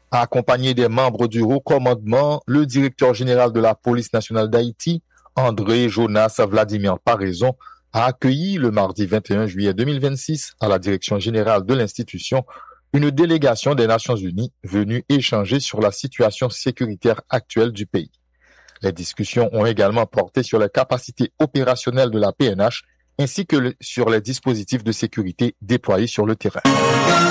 Accompagné des membres du haut commandement, le directeur général de la police nationale d'Haïti, André Jonas Vladimir Paraison, a accueilli le mardi 21 juillet 2026 à la direction générale de l'institution une délégation des Nations Unies venue échanger sur la situation sécuritaire actuelle du pays. Les discussions ont également porté sur les capacités opérationnelles de la PNH ainsi que sur les dispositifs de sécurité déployés sur le terrain.